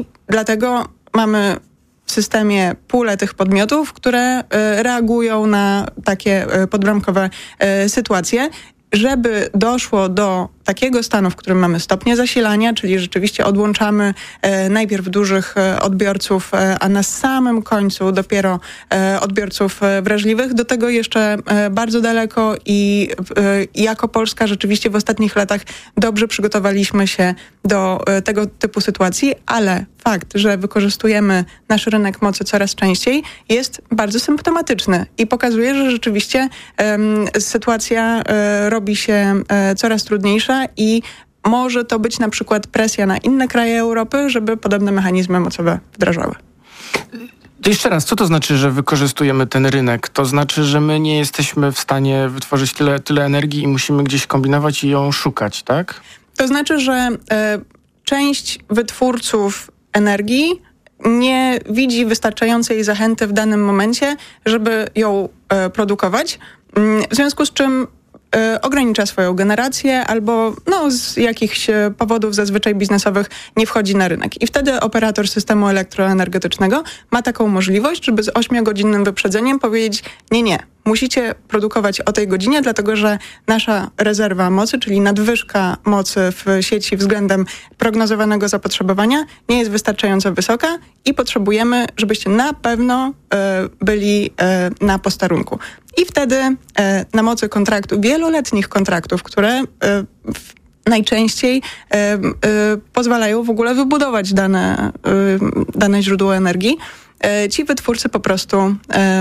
dlatego mamy w systemie pulę tych podmiotów, które reagują na takie podbramkowe sytuacje. Żeby doszło do takiego stanu, w którym mamy stopnie zasilania, czyli rzeczywiście odłączamy najpierw dużych odbiorców, a na samym końcu dopiero odbiorców wrażliwych. Do tego jeszcze bardzo daleko i jako Polska rzeczywiście w ostatnich latach dobrze przygotowaliśmy się do tego typu sytuacji, ale fakt, że wykorzystujemy nasz rynek mocy coraz częściej, jest bardzo symptomatyczny i pokazuje, że rzeczywiście sytuacja robi się coraz trudniejsza i może to być na przykład presja na inne kraje Europy, żeby podobne mechanizmy mocowe wdrażały. To jeszcze raz, co to znaczy, że wykorzystujemy ten rynek? To znaczy, że my nie jesteśmy w stanie wytworzyć tyle energii i musimy gdzieś kombinować i ją szukać, tak? To znaczy, że część wytwórców energii nie widzi wystarczającej zachęty w danym momencie, żeby ją produkować, w związku z czym ogranicza swoją generację albo z jakichś powodów zazwyczaj biznesowych nie wchodzi na rynek. I wtedy operator systemu elektroenergetycznego ma taką możliwość, żeby z 8-godzinnym wyprzedzeniem powiedzieć nie, musicie produkować o tej godzinie, dlatego że nasza rezerwa mocy, czyli nadwyżka mocy w sieci względem prognozowanego zapotrzebowania nie jest wystarczająco wysoka i potrzebujemy, żebyście na pewno byli na posterunku. I wtedy na mocy wieloletnich kontraktów, które najczęściej pozwalają w ogóle wybudować dane źródło energii, ci wytwórcy po prostu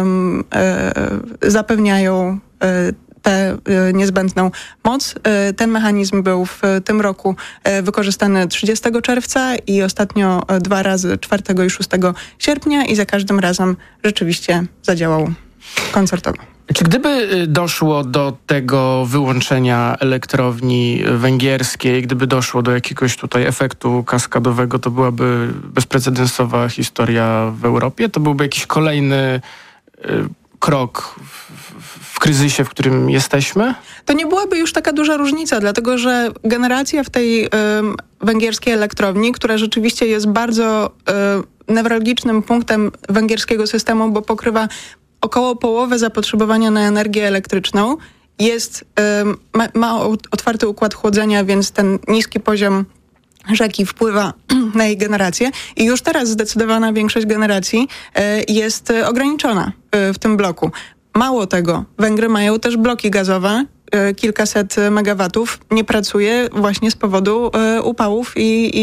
zapewniają tę niezbędną moc. Ten mechanizm był w tym roku wykorzystany 30 czerwca i ostatnio 2 razy 4 i 6 sierpnia i za każdym razem rzeczywiście zadziałał koncertowo. Czy gdyby doszło do tego wyłączenia elektrowni węgierskiej, gdyby doszło do jakiegoś tutaj efektu kaskadowego, to byłaby bezprecedensowa historia w Europie? To byłby jakiś kolejny krok w kryzysie, w którym jesteśmy? To nie byłaby już taka duża różnica, dlatego że generacja w tej węgierskiej elektrowni, która rzeczywiście jest bardzo newralgicznym punktem węgierskiego systemu, bo pokrywa około połowę zapotrzebowania na energię elektryczną, ma otwarty układ chłodzenia, więc ten niski poziom rzeki wpływa na jej generację i już teraz zdecydowana większość generacji jest ograniczona w tym bloku. Mało tego, Węgry mają też bloki gazowe, kilkaset megawatów nie pracuje właśnie z powodu upałów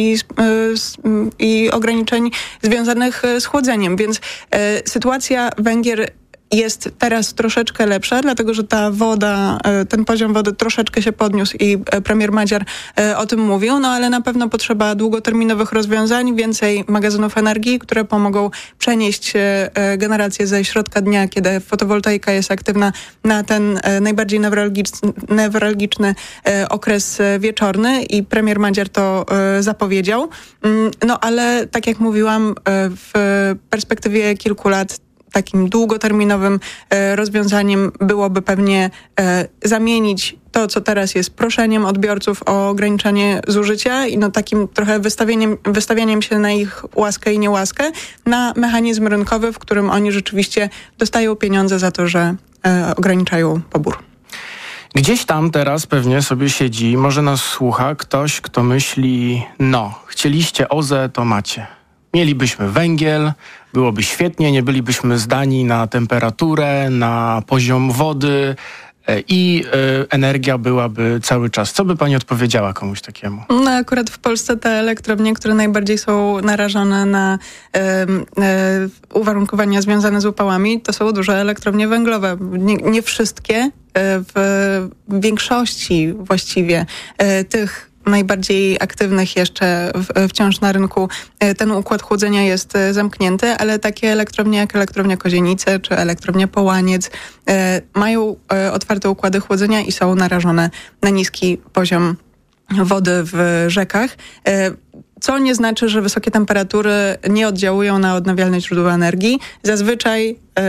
i ograniczeń związanych z chłodzeniem, więc sytuacja Węgier jest teraz troszeczkę lepsza, dlatego że ta woda, ten poziom wody troszeczkę się podniósł i premier Magyar o tym mówił, ale na pewno potrzeba długoterminowych rozwiązań, więcej magazynów energii, które pomogą przenieść generację ze środka dnia, kiedy fotowoltaika jest aktywna, na ten najbardziej newralgiczny okres wieczorny i premier Magyar to zapowiedział. Ale tak jak mówiłam, w perspektywie kilku lat takim długoterminowym rozwiązaniem byłoby pewnie zamienić to, co teraz jest proszeniem odbiorców o ograniczenie zużycia i takim trochę wystawianiem się na ich łaskę i niełaskę, na mechanizm rynkowy, w którym oni rzeczywiście dostają pieniądze za to, że ograniczają pobór. Gdzieś tam teraz pewnie sobie siedzi, może nas słucha ktoś, kto myśli, chcieliście OZE, to macie. Mielibyśmy węgiel, byłoby świetnie, nie bylibyśmy zdani na temperaturę, na poziom wody i energia byłaby cały czas. Co by pani odpowiedziała komuś takiemu? Akurat w Polsce te elektrownie, które najbardziej są narażone na uwarunkowania związane z upałami, to są duże elektrownie węglowe. Nie wszystkie, w większości właściwie tych najbardziej aktywnych jeszcze wciąż na rynku ten układ chłodzenia jest zamknięty, ale takie elektrownie jak elektrownia Kozienice czy elektrownia Połaniec mają otwarte układy chłodzenia i są narażone na niski poziom wody w rzekach, co nie znaczy, że wysokie temperatury nie oddziałują na odnawialne źródła energii. Zazwyczaj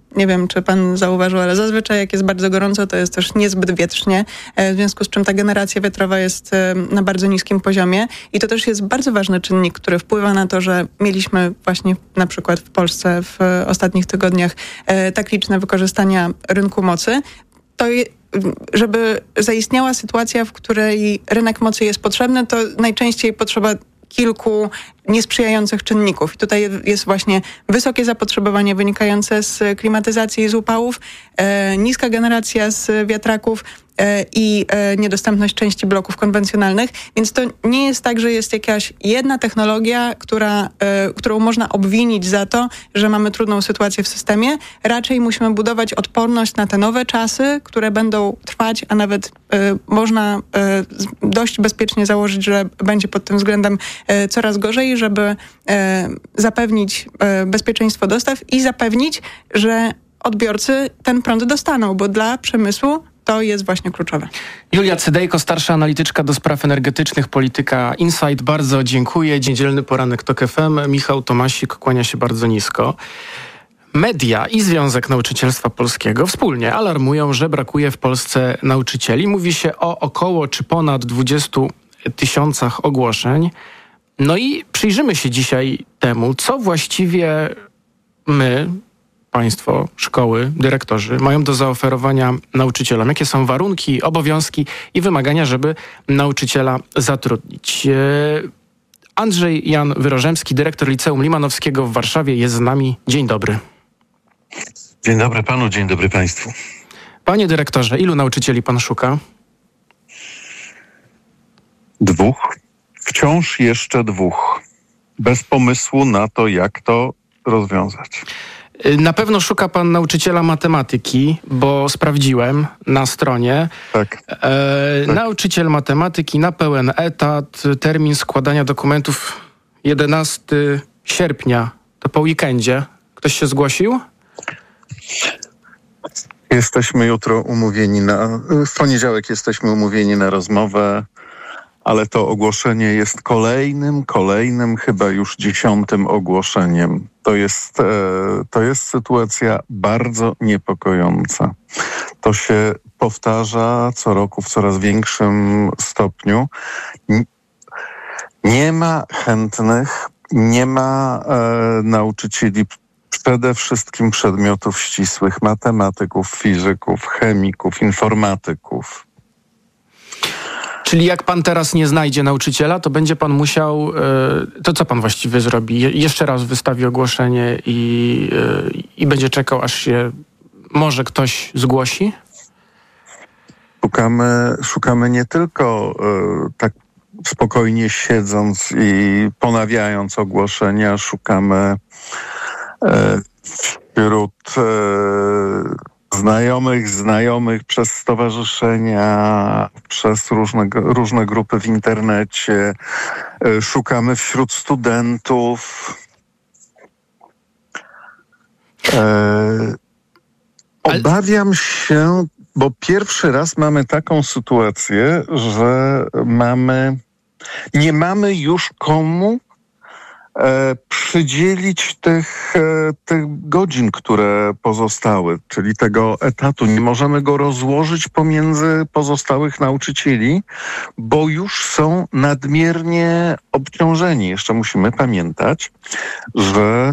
Nie wiem, czy pan zauważył, ale zazwyczaj jak jest bardzo gorąco, to jest też niezbyt wietrznie, w związku z czym ta generacja wiatrowa jest na bardzo niskim poziomie i to też jest bardzo ważny czynnik, który wpływa na to, że mieliśmy właśnie na przykład w Polsce w ostatnich tygodniach tak liczne wykorzystania rynku mocy. Żeby zaistniała sytuacja, w której rynek mocy jest potrzebny, to najczęściej potrzeba kilku niesprzyjających czynników. I tutaj jest właśnie wysokie zapotrzebowanie wynikające z klimatyzacji i z upałów, niska generacja z wiatraków i niedostępność części bloków konwencjonalnych. Więc to nie jest tak, że jest jakaś jedna technologia, którą można obwinić za to, że mamy trudną sytuację w systemie. Raczej musimy budować odporność na te nowe czasy, które będą trwać, a nawet można dość bezpiecznie założyć, że będzie pod tym względem coraz gorzej, żeby zapewnić bezpieczeństwo dostaw i zapewnić, że odbiorcy ten prąd dostaną, bo dla przemysłu to jest właśnie kluczowe. Julia Cydejko, starsza analityczka do spraw energetycznych, Polityka Insight. Bardzo dziękuję. Niedzielny poranek TOK FM. Michał Tomasik kłania się bardzo nisko. Media i Związek Nauczycielstwa Polskiego wspólnie alarmują, że brakuje w Polsce nauczycieli. Mówi się o około czy ponad 20 000 ogłoszeń. No i przyjrzymy się dzisiaj temu, co właściwie my, państwo, szkoły, dyrektorzy mają do zaoferowania nauczycielom. Jakie są warunki, obowiązki i wymagania, żeby nauczyciela zatrudnić. Andrzej Jan Wyrożemski, dyrektor Liceum Limanowskiego w Warszawie jest z nami. Dzień dobry. Dzień dobry panu, dzień dobry państwu. Panie dyrektorze, ilu nauczycieli pan szuka? 2. Wciąż jeszcze 2. Bez pomysłu na to, jak to rozwiązać. Na pewno szuka pan nauczyciela matematyki, bo sprawdziłem na stronie. Tak. Nauczyciel matematyki na pełen etat, termin składania dokumentów 11 sierpnia, to po weekendzie. Ktoś się zgłosił? Jesteśmy jutro umówieni w poniedziałek jesteśmy umówieni na rozmowę, ale to ogłoszenie jest kolejnym, chyba już 10. ogłoszeniem. To jest sytuacja bardzo niepokojąca. To się powtarza co roku w coraz większym stopniu. Nie ma chętnych, nie ma nauczycieli przede wszystkim przedmiotów ścisłych, matematyków, fizyków, chemików, informatyków. Czyli jak pan teraz nie znajdzie nauczyciela, to będzie pan musiał... To co pan właściwie zrobi? Jeszcze raz wystawi ogłoszenie i będzie czekał, aż się może ktoś zgłosi? Szukamy nie tylko tak spokojnie siedząc i ponawiając ogłoszenia, szukamy wśród znajomych przez stowarzyszenia, przez różne grupy w internecie. Szukamy wśród studentów. Obawiam się, bo pierwszy raz mamy taką sytuację, że nie mamy już komu przydzielić tych godzin, które pozostały, czyli tego etatu. Nie możemy go rozłożyć pomiędzy pozostałych nauczycieli, bo już są nadmiernie obciążeni. Jeszcze musimy pamiętać, że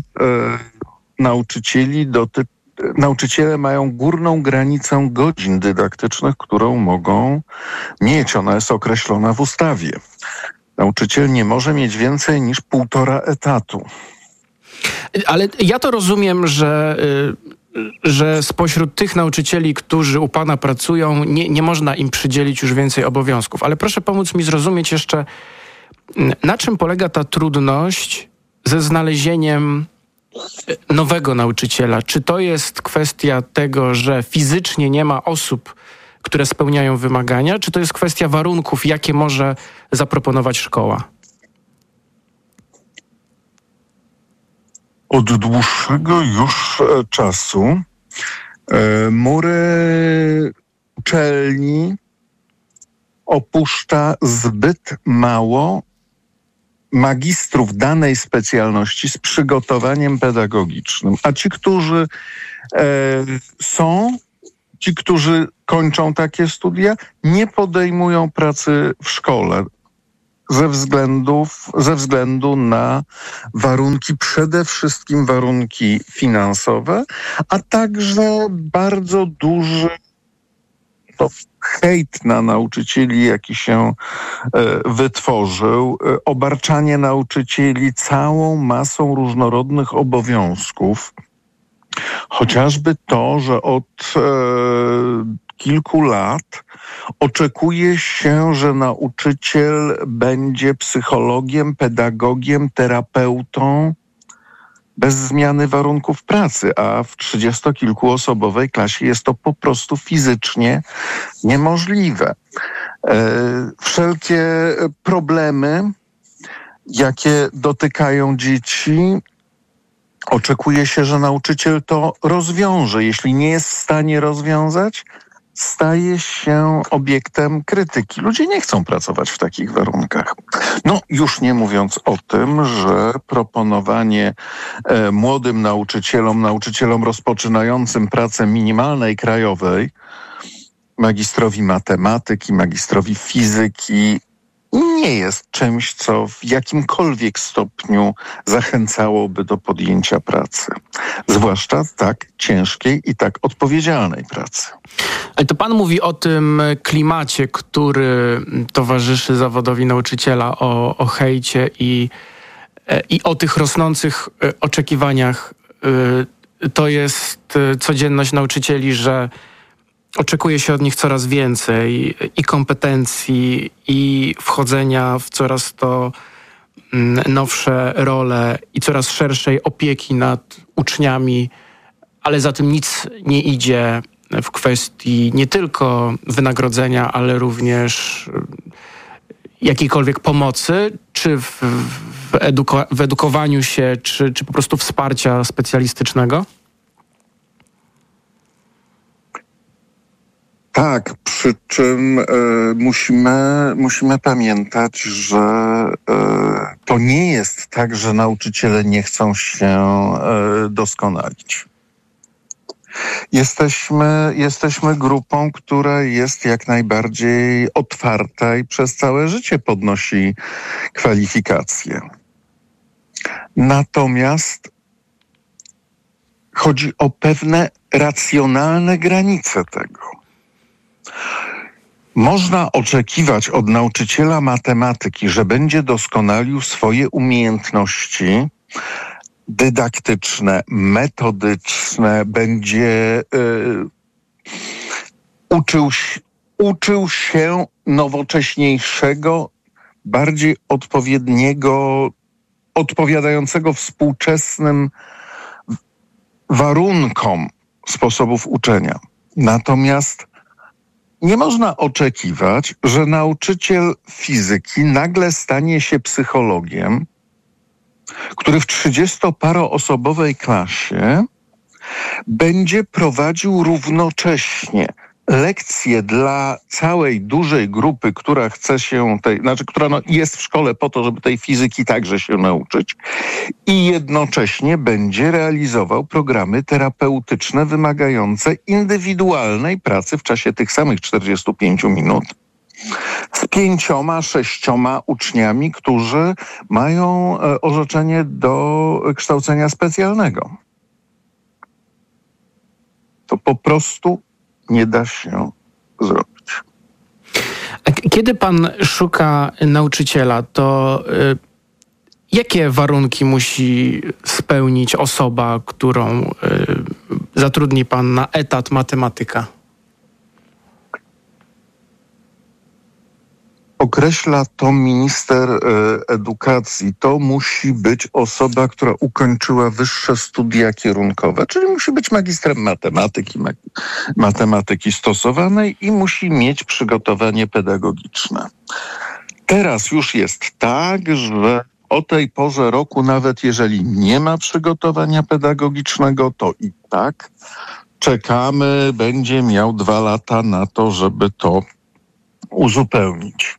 nauczyciele mają górną granicę godzin dydaktycznych, którą mogą mieć. Ona jest określona w ustawie. Nauczyciel nie może mieć więcej niż 1,5 etatu. Ale ja to rozumiem, że spośród tych nauczycieli, którzy u pana pracują, nie można im przydzielić już więcej obowiązków. Ale proszę pomóc mi zrozumieć jeszcze, na czym polega ta trudność ze znalezieniem nowego nauczyciela. Czy to jest kwestia tego, że fizycznie nie ma osób, które spełniają wymagania, czy to jest kwestia warunków, jakie może zaproponować szkoła? Od dłuższego już czasu mury uczelni opuszcza zbyt mało magistrów danej specjalności z przygotowaniem pedagogicznym, a ci, którzy Są ci, którzy kończą takie studia, nie podejmują pracy w szkole ze względu na warunki, przede wszystkim warunki finansowe, a także bardzo duży hejt na nauczycieli, jaki się wytworzył, obarczanie nauczycieli całą masą różnorodnych obowiązków. Chociażby to, że od kilku lat oczekuje się, że nauczyciel będzie psychologiem, pedagogiem, terapeutą bez zmiany warunków pracy, a w 30-kilkuosobowej klasie jest to po prostu fizycznie niemożliwe. Wszelkie problemy, jakie dotykają dzieci, oczekuje się, że nauczyciel to rozwiąże. Jeśli nie jest w stanie rozwiązać, staje się obiektem krytyki. Ludzie nie chcą pracować w takich warunkach. No, już nie mówiąc o tym, że proponowanie młodym nauczycielom rozpoczynającym pracę minimalnej krajowej, magistrowi matematyki, magistrowi fizyki, nie jest czymś, co w jakimkolwiek stopniu zachęcałoby do podjęcia pracy. Zwłaszcza tak ciężkiej i tak odpowiedzialnej pracy. Ale to pan mówi o tym klimacie, który towarzyszy zawodowi nauczyciela, o hejcie i o tych rosnących oczekiwaniach. To jest codzienność nauczycieli, że oczekuje się od nich coraz więcej i kompetencji, i wchodzenia w coraz to nowsze role i coraz szerszej opieki nad uczniami, ale za tym nic nie idzie w kwestii nie tylko wynagrodzenia, ale również jakiejkolwiek pomocy, czy w edukowaniu się, czy po prostu wsparcia specjalistycznego? Tak, przy czym musimy pamiętać, że to nie jest tak, że nauczyciele nie chcą się doskonalić. Jesteśmy grupą, która jest jak najbardziej otwarta i przez całe życie podnosi kwalifikacje. Natomiast chodzi o pewne racjonalne granice tego. Można oczekiwać od nauczyciela matematyki, że będzie doskonalił swoje umiejętności dydaktyczne, będzie uczył się nowocześniejszego, bardziej odpowiadającego współczesnym warunkom sposobów uczenia. Natomiast nie można oczekiwać, że nauczyciel fizyki nagle stanie się psychologiem, który w 30-paroosobowej klasie będzie prowadził równocześnie lekcje dla całej dużej grupy, która chce się która jest w szkole po to, żeby tej fizyki także się nauczyć, i jednocześnie będzie realizował programy terapeutyczne wymagające indywidualnej pracy w czasie tych samych 45 minut z 5-6 uczniami, którzy mają orzeczenie do kształcenia specjalnego. To po prostu nie da się zrobić. Kiedy pan szuka nauczyciela, to jakie warunki musi spełnić osoba, którą zatrudni pan na etat matematyka? Określa to minister edukacji. To musi być osoba, która ukończyła wyższe studia kierunkowe, czyli musi być magistrem matematyki stosowanej i musi mieć przygotowanie pedagogiczne. Teraz już jest tak, że o tej porze roku, nawet jeżeli nie ma przygotowania pedagogicznego, to i tak czekamy, będzie miał 2 lata na to, żeby to uzupełnić.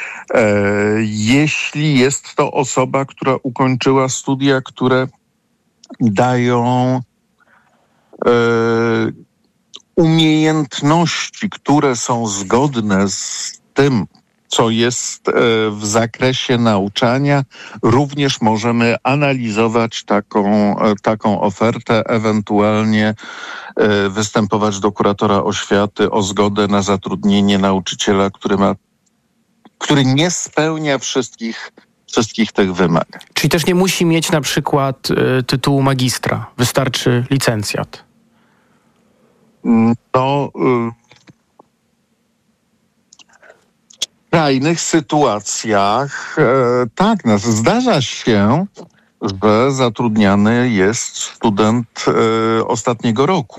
Jeśli jest to osoba, która ukończyła studia, które dają umiejętności, które są zgodne z tym, co jest w zakresie nauczania, również możemy analizować taką ofertę, ewentualnie występować do kuratora oświaty o zgodę na zatrudnienie nauczyciela, który nie spełnia wszystkich tych wymagań. Czyli też nie musi mieć na przykład tytułu magistra, wystarczy licencjat. No, w skrajnych sytuacjach tak, zdarza się, że zatrudniany jest student ostatniego roku.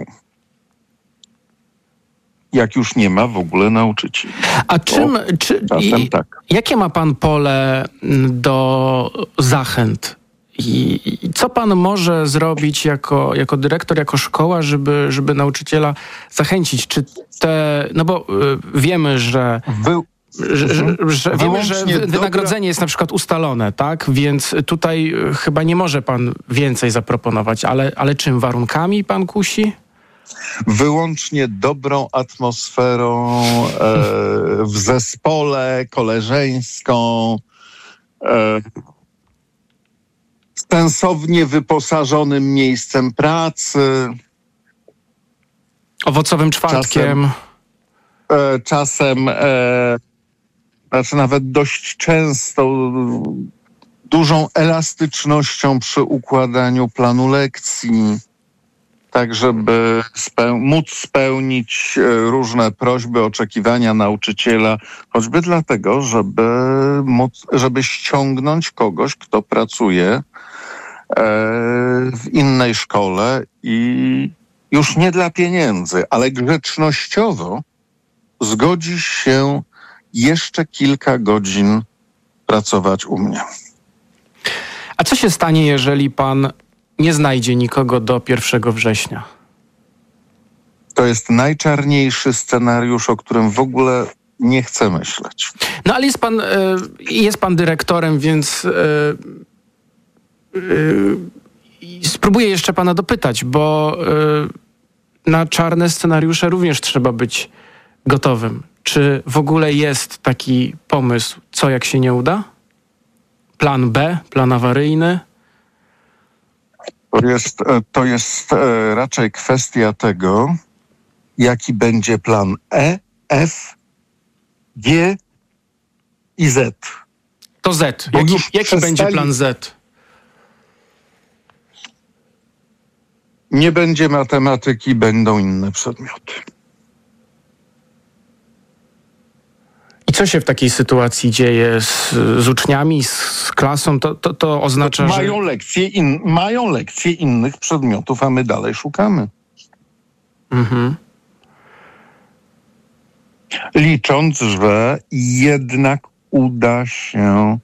Jak już nie ma w ogóle nauczycieli. A tak. Jakie ma pan pole do zachęt? I co pan może zrobić jako dyrektor, jako szkoła, żeby nauczyciela zachęcić? Czy no bo wiemy, że wynagrodzenie jest na przykład ustalone, tak? Więc tutaj chyba nie może pan więcej zaproponować, ale czym? Warunkami pan kusi? Wyłącznie dobrą atmosferą w zespole, koleżeńską, sensownie wyposażonym miejscem pracy. Owocowym czwartkiem. Czasem znaczy nawet dość często dużą elastycznością przy układaniu planu lekcji, tak żeby móc spełnić różne prośby, oczekiwania nauczyciela, choćby dlatego, żeby ściągnąć kogoś, kto pracuje w innej szkole i już nie dla pieniędzy, ale grzecznościowo zgodzi się jeszcze kilka godzin pracować u mnie. A co się stanie, jeżeli pan nie znajdzie nikogo do 1 września? To jest najczarniejszy scenariusz, o którym w ogóle nie chcę myśleć. No ale jest pan dyrektorem, więc spróbuję jeszcze pana dopytać, bo na czarne scenariusze również trzeba być gotowym. Czy w ogóle jest taki pomysł, co jak się nie uda? Plan B, plan awaryjny? To jest raczej kwestia tego, jaki będzie plan E, F, G i Z. To Z. Jaki będzie plan Z? Nie będzie matematyki, będą inne przedmioty. I co się w takiej sytuacji dzieje z uczniami, z klasą? To oznacza, że mają lekcje innych przedmiotów, a my dalej szukamy. Mhm. Licząc, że jednak uda się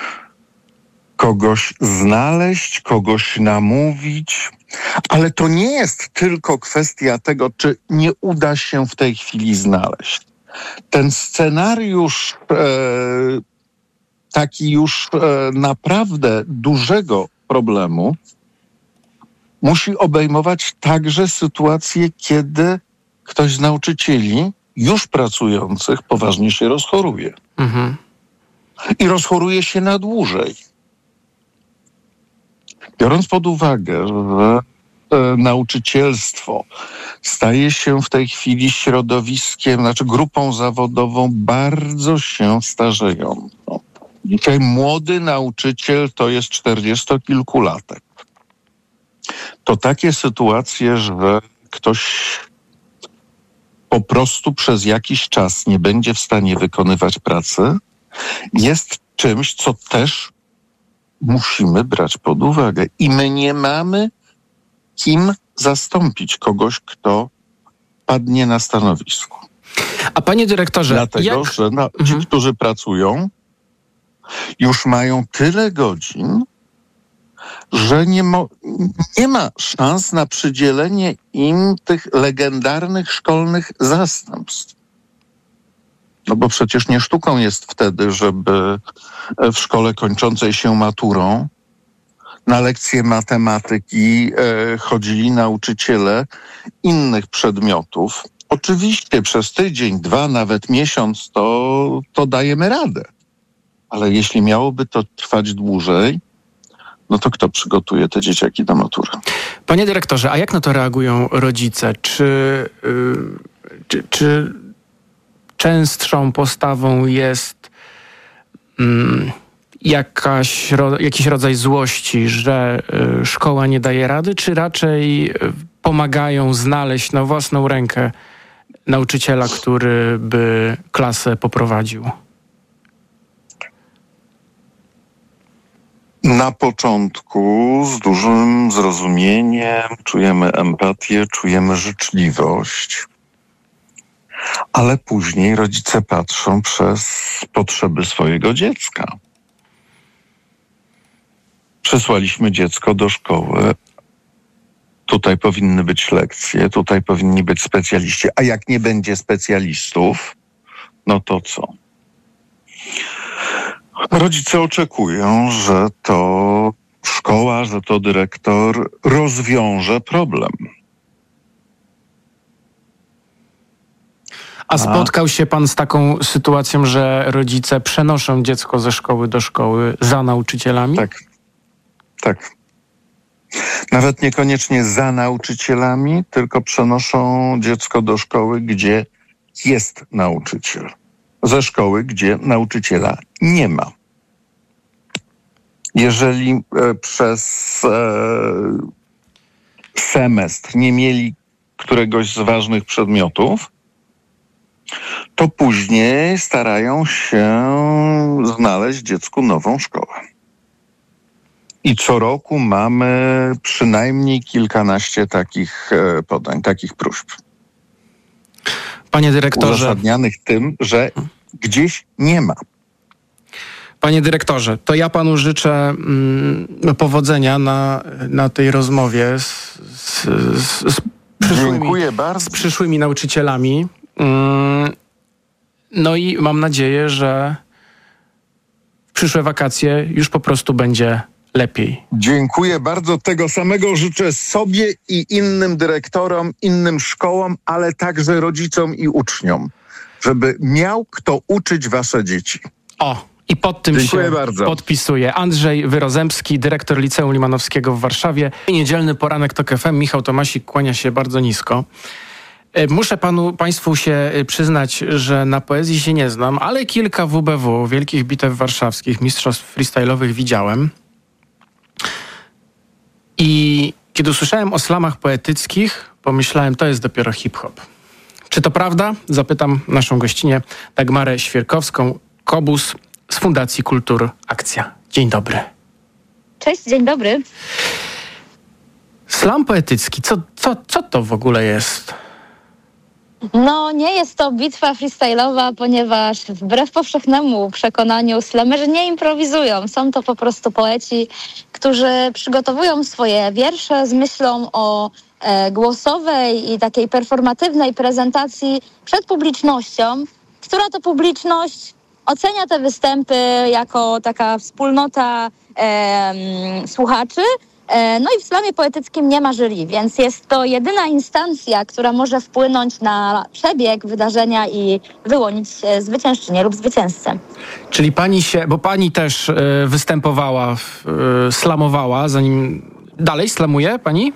kogoś znaleźć, kogoś namówić, ale to nie jest tylko kwestia tego, czy nie uda się w tej chwili znaleźć. Ten scenariusz taki już naprawdę dużego problemu musi obejmować także sytuację, kiedy ktoś z nauczycieli już pracujących poważnie się rozchoruje. Mhm. I rozchoruje się na dłużej. Biorąc pod uwagę, że nauczycielstwo staje się w tej chwili środowiskiem, grupą zawodową bardzo się starzejącą. Dzisiaj młody nauczyciel to jest 40-kilkulatek. To takie sytuacje, że ktoś po prostu przez jakiś czas nie będzie w stanie wykonywać pracy, jest czymś, co też musimy brać pod uwagę. I my nie mamy kim zastąpić kogoś, kto padnie na stanowisku. A panie dyrektorze, dlatego, że ci, którzy pracują, już mają tyle godzin, że nie ma szans na przydzielenie im tych legendarnych szkolnych zastępstw. No bo przecież nie sztuką jest wtedy, żeby w szkole kończącej się maturą na lekcje matematyki chodzili nauczyciele innych przedmiotów. Oczywiście przez tydzień, 2, nawet miesiąc to dajemy radę. Ale jeśli miałoby to trwać dłużej, no to kto przygotuje te dzieciaki do matury? Panie dyrektorze, a jak na to reagują rodzice? Czy częstszą postawą jest jakiś rodzaj złości, że szkoła nie daje rady, czy raczej pomagają znaleźć na własną rękę nauczyciela, który by klasę poprowadził? Na początku z dużym zrozumieniem czujemy empatię, czujemy życzliwość, ale później rodzice patrzą przez potrzeby swojego dziecka. Przesłaliśmy dziecko do szkoły. Tutaj powinny być lekcje, tutaj powinni być specjaliści. A jak nie będzie specjalistów, no to co? Rodzice oczekują, że to szkoła, że to dyrektor rozwiąże problem. A spotkał się pan z taką sytuacją, że rodzice przenoszą dziecko ze szkoły do szkoły za nauczycielami? Tak. Nawet niekoniecznie za nauczycielami, tylko przenoszą dziecko do szkoły, gdzie jest nauczyciel. Ze szkoły, gdzie nauczyciela nie ma. Jeżeli przez semestr nie mieli któregoś z ważnych przedmiotów, to później starają się znaleźć dziecku nową szkołę. I co roku mamy przynajmniej kilkanaście takich podań, takich próśb. Panie dyrektorze, uzasadnianych tym, że gdzieś nie ma. Panie dyrektorze, to ja panu życzę powodzenia na tej rozmowie z przyszłymi nauczycielami. No i mam nadzieję, że w przyszłe wakacje już po prostu będzie lepiej. Dziękuję bardzo. Tego samego życzę sobie i innym dyrektorom, innym szkołom, ale także rodzicom i uczniom, żeby miał kto uczyć wasze dzieci. O, i pod tym się podpisuję. Andrzej Wyrozemski, dyrektor Liceum Limanowskiego w Warszawie. Niedzielny poranek TOK FM. Michał Tomasik kłania się bardzo nisko. Muszę państwu się przyznać, że na poezji się nie znam, ale kilka WBW, Wielkich Bitew Warszawskich, mistrzostw freestyle'owych widziałem. I kiedy usłyszałem o slamach poetyckich, pomyślałem, to jest dopiero hip-hop. Czy to prawda? Zapytam naszą gościnię Dagmarę Świerkowską-Kobus z Fundacji Kultur Akcja. Dzień dobry. Cześć, dzień dobry. Slam poetycki, co to w ogóle jest? No, nie jest to bitwa freestyle'owa, ponieważ wbrew powszechnemu przekonaniu slamerzy nie improwizują. Są to po prostu poeci, którzy przygotowują swoje wiersze z myślą o głosowej i takiej performatywnej prezentacji przed publicznością, która to publiczność ocenia te występy jako taka wspólnota słuchaczy. No i w slamie poetyckim nie ma jury, więc jest to jedyna instancja, która może wpłynąć na przebieg wydarzenia i wyłonić zwyciężczynię lub zwycięzcę. Czyli bo pani też występowała, slamowała, zanim dalej slamuje pani?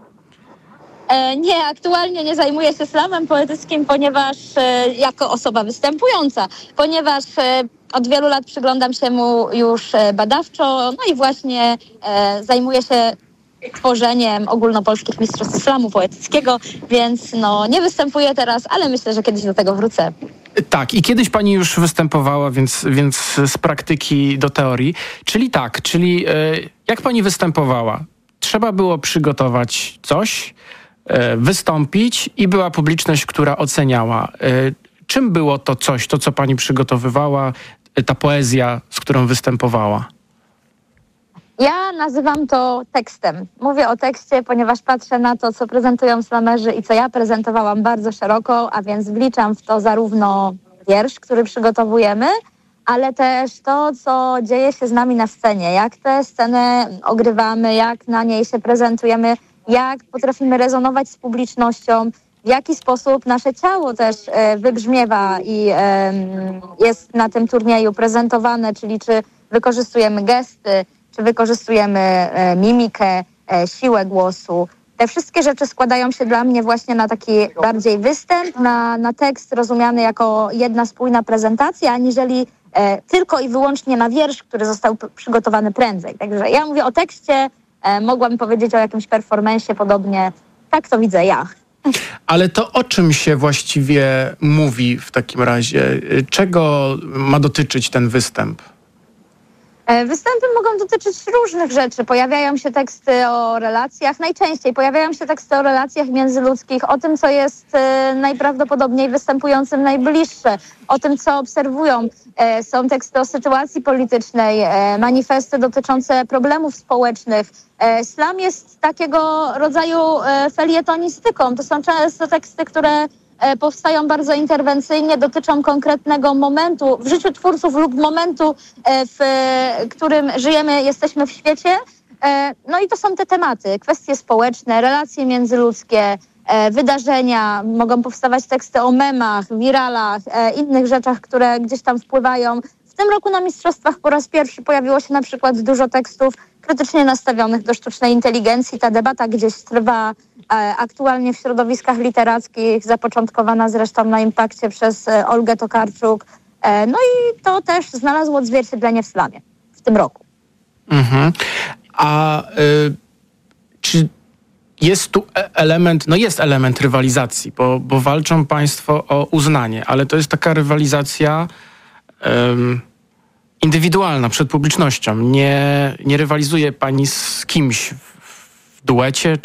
Nie, aktualnie nie zajmuję się slamem poetyckim, ponieważ jako osoba występująca, ponieważ od wielu lat przyglądam się mu już badawczo, no i właśnie zajmuję się tworzeniem ogólnopolskich mistrzostw slamu poetyckiego, więc nie występuję teraz, ale myślę, że kiedyś do tego wrócę. Tak, i kiedyś pani już występowała, więc z praktyki do teorii. Czyli jak pani występowała? Trzeba było przygotować coś, wystąpić i była publiczność, która oceniała. Czym było to coś, to co pani przygotowywała, ta poezja, z którą występowała? Ja nazywam to tekstem. Mówię o tekście, ponieważ patrzę na to, co prezentują slamerzy i co ja prezentowałam bardzo szeroko, a więc wliczam w to zarówno wiersz, który przygotowujemy, ale też to, co dzieje się z nami na scenie, jak tę scenę ogrywamy, jak na niej się prezentujemy, jak potrafimy rezonować z publicznością, w jaki sposób nasze ciało też wybrzmiewa i jest na tym turnieju prezentowane, czyli czy wykorzystujemy gesty, czy wykorzystujemy mimikę, siłę głosu. Te wszystkie rzeczy składają się dla mnie właśnie na taki bardziej występ, na tekst rozumiany jako jedna spójna prezentacja, aniżeli tylko i wyłącznie na wiersz, który został przygotowany prędzej. Także ja mówię o tekście, mogłabym powiedzieć o jakimś performance'ie podobnie. Tak to widzę ja. Ale to o czym się właściwie mówi w takim razie? Czego ma dotyczyć ten występ? Występy mogą dotyczyć różnych rzeczy. Pojawiają się teksty o relacjach, najczęściej pojawiają się teksty o relacjach międzyludzkich, o tym, co jest najprawdopodobniej występującym najbliższe, o tym, co obserwują. Są teksty o sytuacji politycznej, manifesty dotyczące problemów społecznych. Slam jest takiego rodzaju felietonistyką. To są często teksty, które powstają bardzo interwencyjnie, dotyczą konkretnego momentu w życiu twórców lub momentu, w którym żyjemy, jesteśmy w świecie. No i to są te tematy, kwestie społeczne, relacje międzyludzkie, wydarzenia. Mogą powstawać teksty o memach, wiralach, innych rzeczach, które gdzieś tam wpływają. W tym roku na mistrzostwach po raz pierwszy pojawiło się na przykład dużo tekstów krytycznie nastawionych do sztucznej inteligencji. Ta debata gdzieś trwa aktualnie w środowiskach literackich, zapoczątkowana zresztą na Impakcie przez Olgę Tokarczuk. No i to też znalazło odzwierciedlenie w slamie w tym roku. Mhm. A czy jest tu element, no jest element rywalizacji, bo walczą państwo o uznanie, ale to jest taka rywalizacja indywidualna, przed publicznością. Nie rywalizuje pani z kimś w duecie,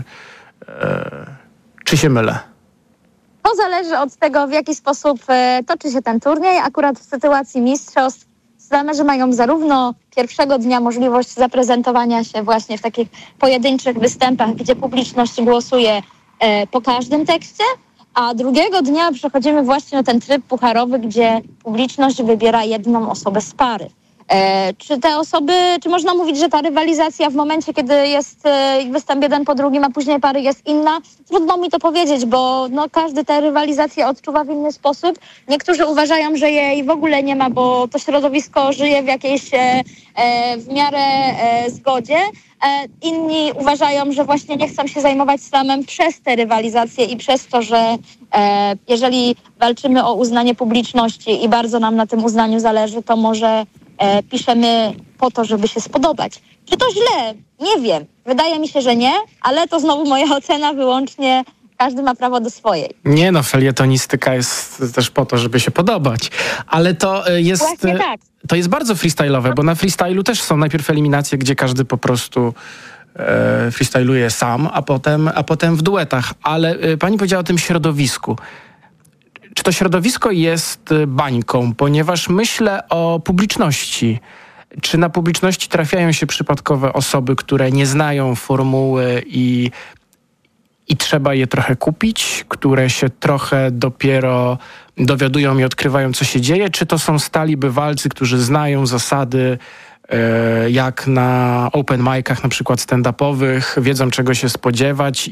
czy się mylę? To zależy od tego, w jaki sposób toczy się ten turniej. Akurat w sytuacji mistrzostw slamerzy mają zarówno pierwszego dnia możliwość zaprezentowania się właśnie w takich pojedynczych występach, gdzie publiczność głosuje po każdym tekście, a drugiego dnia przechodzimy właśnie na ten tryb pucharowy, gdzie publiczność wybiera jedną osobę z pary. Czy można mówić, że ta rywalizacja w momencie, kiedy jest występ jeden po drugim, a później pary jest inna? Trudno mi to powiedzieć, bo każdy tę rywalizację odczuwa w inny sposób. Niektórzy uważają, że jej w ogóle nie ma, bo to środowisko żyje w jakiejś w miarę zgodzie. Inni uważają, że właśnie nie chcą się zajmować slamem przez tę rywalizację i przez to, że jeżeli walczymy o uznanie publiczności i bardzo nam na tym uznaniu zależy, to może piszemy po to, żeby się spodobać. Czy to źle? Nie wiem. Wydaje mi się, że nie, ale to znowu moja ocena wyłącznie. Każdy ma prawo do swojej. Nie felietonistyka jest też po to, żeby się podobać. Ale to jest... Właśnie tak. To jest bardzo freestyle'owe, bo na freestylu też są najpierw eliminacje, gdzie każdy po prostu freestyluje sam, a potem w duetach. Ale pani powiedziała o tym środowisku. Czy to środowisko jest bańką? Ponieważ myślę o publiczności. Czy na publiczności trafiają się przypadkowe osoby, które nie znają formuły i trzeba je trochę kupić, które się trochę dopiero dowiadują i odkrywają, co się dzieje? Czy to są stali bywalcy, którzy znają zasady, jak na open micach, na przykład stand-upowych, wiedzą, czego się spodziewać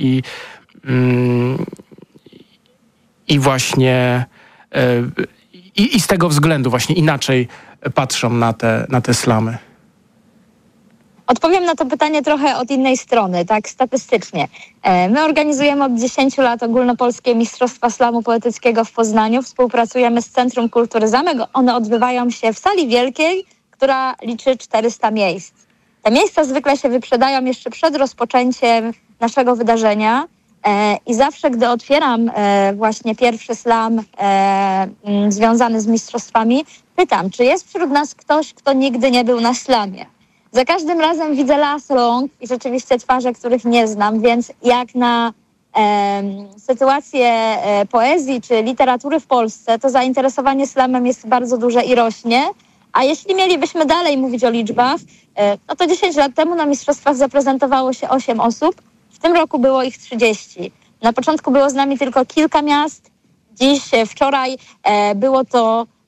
i właśnie i z tego względu właśnie inaczej patrzą na te slamy? Odpowiem na to pytanie trochę od innej strony, tak statystycznie. My organizujemy od 10 lat ogólnopolskie Mistrzostwa Slamu Poetyckiego w Poznaniu. Współpracujemy z Centrum Kultury Zamek. One odbywają się w sali wielkiej, która liczy 400 miejsc. Te miejsca zwykle się wyprzedają jeszcze przed rozpoczęciem naszego wydarzenia. I zawsze, gdy otwieram właśnie pierwszy slam związany z mistrzostwami, pytam, czy jest wśród nas ktoś, kto nigdy nie był na slamie. Za każdym razem widzę las rąk i rzeczywiście twarze, których nie znam, więc jak na sytuację poezji czy literatury w Polsce, to zainteresowanie slamem jest bardzo duże i rośnie. A jeśli mielibyśmy dalej mówić o liczbach, no to 10 lat temu na mistrzostwach zaprezentowało się 8 osób. W tym roku było ich 30. Na początku było z nami tylko kilka miast. Wczoraj było to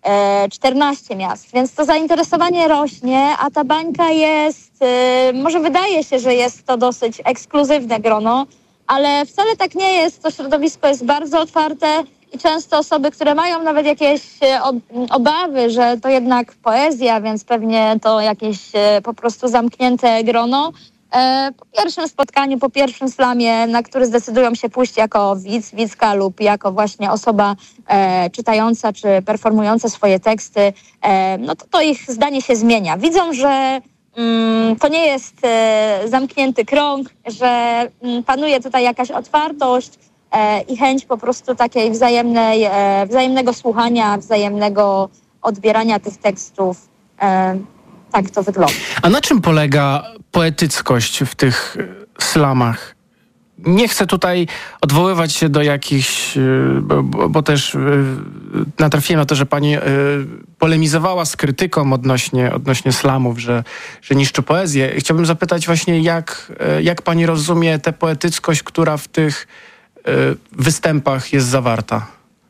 14 miast, więc to zainteresowanie rośnie, a ta bańka jest, może wydaje się, że jest to dosyć ekskluzywne grono, ale wcale tak nie jest. To środowisko jest bardzo otwarte i często osoby, które mają nawet jakieś obawy, że to jednak poezja, więc pewnie to jakieś po prostu zamknięte grono, po pierwszym spotkaniu, po pierwszym slamie, na który zdecydują się pójść jako widz, widzka lub jako właśnie osoba czytająca czy performująca swoje teksty, no to ich zdanie się zmienia. Widzą, że to nie jest zamknięty krąg, że panuje tutaj jakaś otwartość i chęć po prostu takiej wzajemnego słuchania, wzajemnego odbierania tych tekstów. Tak to wygląda. A na czym polega poetyckość w tych slamach? Nie chcę tutaj odwoływać się do jakichś, bo też natrafiłem na to, że pani polemizowała z krytyką odnośnie slamów, że niszczy poezję. Chciałbym zapytać właśnie, jak pani rozumie tę poetyckość, która w tych występach jest zawarta?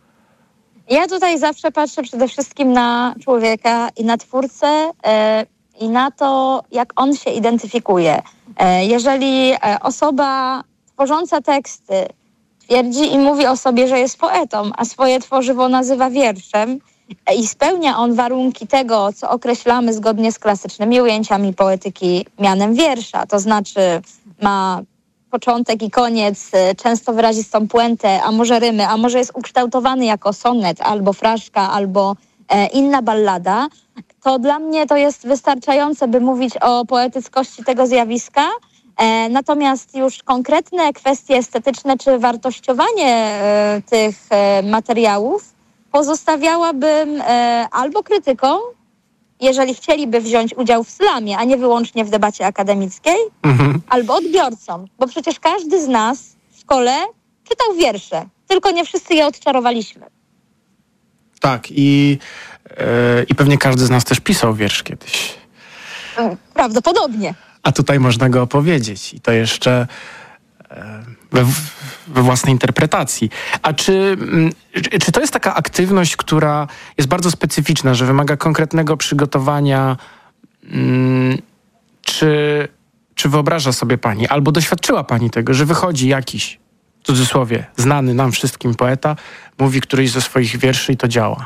Ja tutaj zawsze patrzę przede wszystkim na człowieka i na twórcę i na to, jak on się identyfikuje. Jeżeli osoba tworząca teksty twierdzi i mówi o sobie, że jest poetą, a swoje tworzywo nazywa wierszem i spełnia on warunki tego, co określamy zgodnie z klasycznymi ujęciami poetyki mianem wiersza, to znaczy ma początek i koniec, często wyrazistą puentę, a może rymy, a może jest ukształtowany jako sonet, albo fraszka, albo inna ballada, to dla mnie to jest wystarczające, by mówić o poetyckości tego zjawiska. Natomiast już konkretne kwestie estetyczne czy wartościowanie tych materiałów pozostawiałabym albo krytykom, jeżeli chcieliby wziąć udział w slamie, a nie wyłącznie w debacie akademickiej, albo odbiorcom, bo przecież każdy z nas w szkole czytał wiersze, tylko nie wszyscy je odczarowaliśmy. Tak, i pewnie każdy z nas też pisał wiersz kiedyś. Prawdopodobnie. A tutaj można go opowiedzieć i to jeszcze we własnej interpretacji. A czy to jest taka aktywność, która jest bardzo specyficzna, że wymaga konkretnego przygotowania? Czy wyobraża sobie pani, albo doświadczyła pani tego, że wychodzi jakiś, w cudzysłowie, znany nam wszystkim poeta, mówi któryś ze swoich wierszy i to działa?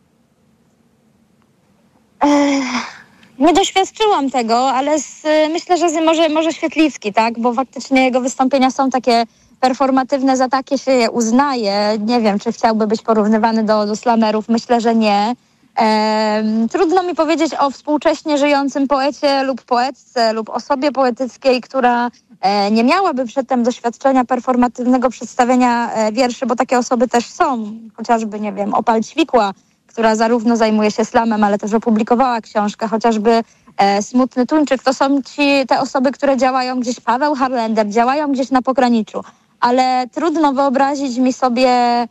Nie doświadczyłam tego, ale myślę, że może Świetlicki, tak? Bo faktycznie jego wystąpienia są takie performatywne, za takie się je uznaje. Nie wiem, czy chciałby być porównywany do slamerów. Myślę, że nie. Trudno mi powiedzieć o współcześnie żyjącym poecie lub poetce lub osobie poetyckiej, która nie miałaby przedtem doświadczenia performatywnego przedstawienia wierszy, bo takie osoby też są. Chociażby, nie wiem, Opal Ćwikła, która zarówno zajmuje się slamem, ale też opublikowała książkę, chociażby Smutny Tuńczyk. To są te osoby, które działają gdzieś, Paweł Harlender, działają gdzieś na pograniczu. Ale trudno wyobrazić mi sobie,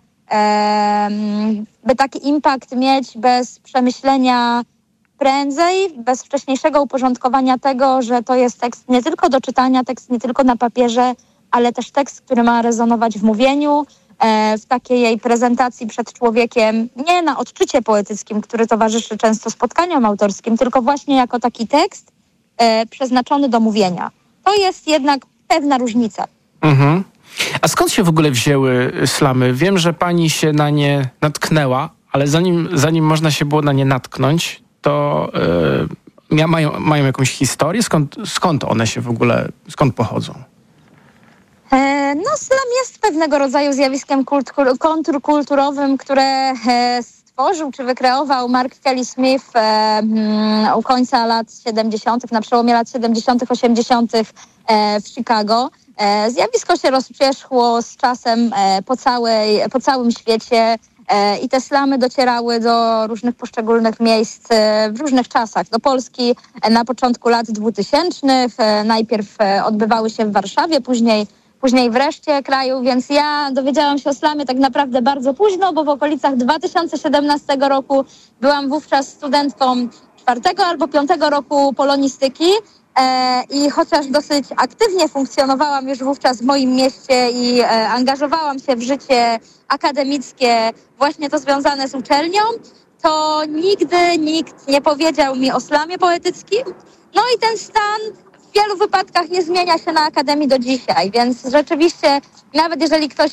by taki impact mieć bez przemyślenia prędzej, bez wcześniejszego uporządkowania tego, że to jest tekst nie tylko do czytania, tekst nie tylko na papierze, ale też tekst, który ma rezonować w mówieniu, w takiej jej prezentacji przed człowiekiem, nie na odczycie poetyckim, który towarzyszy często spotkaniom autorskim, tylko właśnie jako taki tekst przeznaczony do mówienia. To jest jednak pewna różnica. Mhm. A skąd się w ogóle wzięły slamy? Wiem, że pani się na nie natknęła, ale zanim można się było na nie natknąć, to mają jakąś historię? Skąd one się w ogóle, skąd pochodzą? No, slam jest pewnego rodzaju zjawiskiem kontrkulturowym, które stworzył czy wykreował Mark Kelly Smith u końca lat 70., na przełomie lat 70., 80. W Chicago. Zjawisko się rozpierzchło z czasem po całym świecie i te slamy docierały do różnych poszczególnych miejsc w różnych czasach. Do Polski na początku lat 2000. Najpierw odbywały się w Warszawie, później w reszcie kraju, więc ja dowiedziałam się o slamie tak naprawdę bardzo późno, bo w okolicach 2017 roku byłam wówczas studentką 4. albo 5. roku polonistyki i chociaż dosyć aktywnie funkcjonowałam już wówczas w moim mieście i angażowałam się w życie akademickie, właśnie to związane z uczelnią, to nigdy nikt nie powiedział mi o slamie poetyckim. No i ten stan w wielu wypadkach nie zmienia się na Akademii do dzisiaj, więc rzeczywiście nawet jeżeli ktoś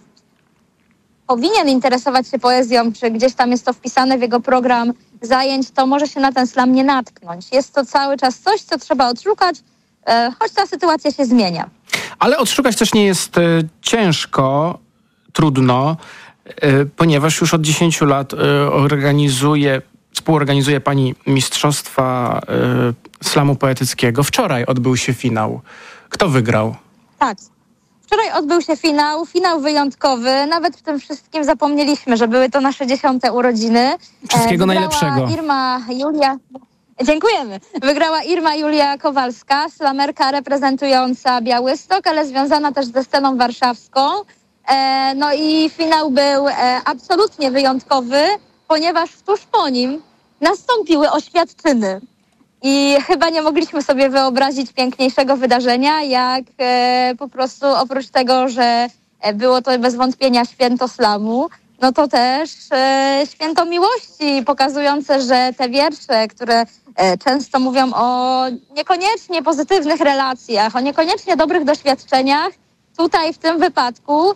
powinien interesować się poezją, czy gdzieś tam jest to wpisane w jego program zajęć, to może się na ten slam nie natknąć. Jest to cały czas coś, co trzeba odszukać, choć ta sytuacja się zmienia. Ale odszukać też nie jest ciężko, trudno, ponieważ już od 10 lat współorganizuje pani Mistrzostwa Slamu Poetyckiego. Wczoraj odbył się finał. Kto wygrał? Tak. Wczoraj odbył się finał wyjątkowy. Nawet w tym wszystkim zapomnieliśmy, że były to nasze 10. urodziny. Wszystkiego najlepszego. Dziękujemy. Wygrała Irma Julia Kowalska, slamerka reprezentująca Białystok, ale związana też ze sceną warszawską. No i finał był absolutnie wyjątkowy, ponieważ tuż po nim nastąpiły oświadczyny. I chyba nie mogliśmy sobie wyobrazić piękniejszego wydarzenia, jak po prostu oprócz tego, że było to bez wątpienia święto slamu, no to też święto miłości, pokazujące, że te wiersze, które często mówią o niekoniecznie pozytywnych relacjach, o niekoniecznie dobrych doświadczeniach, tutaj w tym wypadku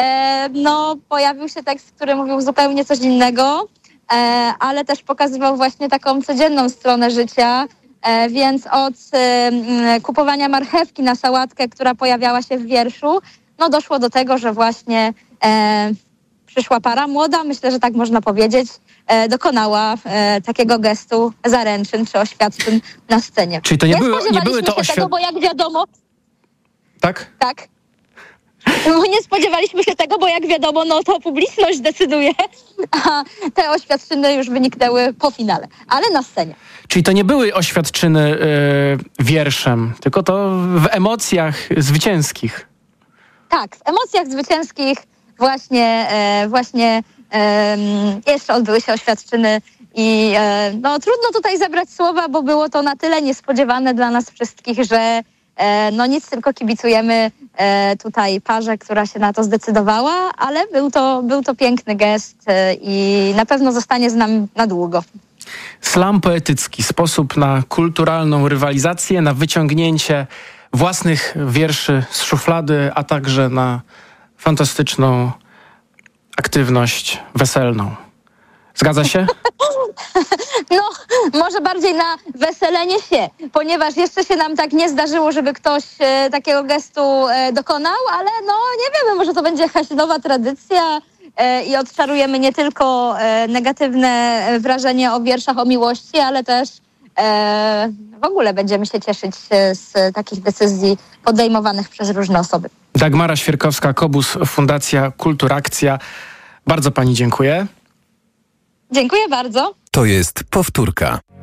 pojawił się tekst, który mówił zupełnie coś innego, ale też pokazywał właśnie taką codzienną stronę życia, więc od kupowania marchewki na sałatkę, która pojawiała się w wierszu, no doszło do tego, że właśnie przyszła para młoda, myślę, że tak można powiedzieć, dokonała takiego gestu zaręczyn czy oświadczyn na scenie. Czyli to nie były to tego, bo jak wiadomo... Tak? Tak. Nie spodziewaliśmy się tego, bo jak wiadomo, no to publiczność decyduje, a te oświadczyny już wyniknęły po finale, ale na scenie. Czyli to nie były oświadczyny wierszem, tylko to w emocjach zwycięskich. Tak, w emocjach zwycięskich właśnie jeszcze odbyły się oświadczyny i trudno tutaj zebrać słowa, bo było to na tyle niespodziewane dla nas wszystkich, że nic, tylko kibicujemy tutaj parze, która się na to zdecydowała, ale był to piękny gest i na pewno zostanie z nami na długo. Slam poetycki, sposób na kulturalną rywalizację, na wyciągnięcie własnych wierszy z szuflady, a także na fantastyczną aktywność weselną. Zgadza się? No, może bardziej na weselenie się, ponieważ jeszcze się nam tak nie zdarzyło, żeby ktoś takiego gestu dokonał, ale nie wiemy, może to będzie jakaś nowa tradycja i odczarujemy nie tylko negatywne wrażenie o wierszach o miłości, ale też w ogóle będziemy się cieszyć z takich decyzji podejmowanych przez różne osoby. Dagmara Świerkowska-Kobus, Fundacja Kulturakcja. Bardzo pani dziękuję. Dziękuję bardzo. To jest powtórka.